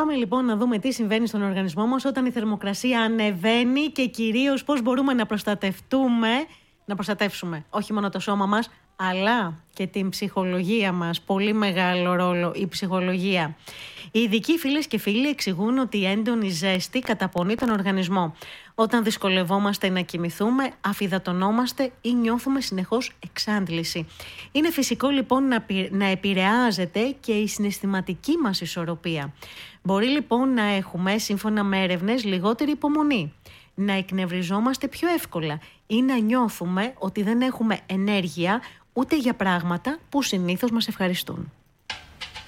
Πάμε λοιπόν να δούμε τι συμβαίνει στον οργανισμό μας όταν η θερμοκρασία ανεβαίνει και κυρίως πώς μπορούμε να προστατεύσουμε όχι μόνο το σώμα μας, αλλά και την ψυχολογία μας. Πολύ μεγάλο ρόλο η ψυχολογία. Οι ειδικοί, φίλες και φίλοι, εξηγούν ότι η έντονη ζέστη καταπονεί τον οργανισμό. Όταν δυσκολευόμαστε να κοιμηθούμε, αφυδατωνόμαστε ή νιώθουμε συνεχώς εξάντληση. Είναι φυσικό λοιπόν να επηρεάζεται και η συναισθηματική μας ισορροπία. Μπορεί λοιπόν να έχουμε, σύμφωνα με έρευνες, λιγότερη υπομονή, να εκνευριζόμαστε πιο εύκολα ή να νιώθουμε ότι δεν έχουμε ενέργεια ούτε για πράγματα που συνήθως μας ευχαριστούν.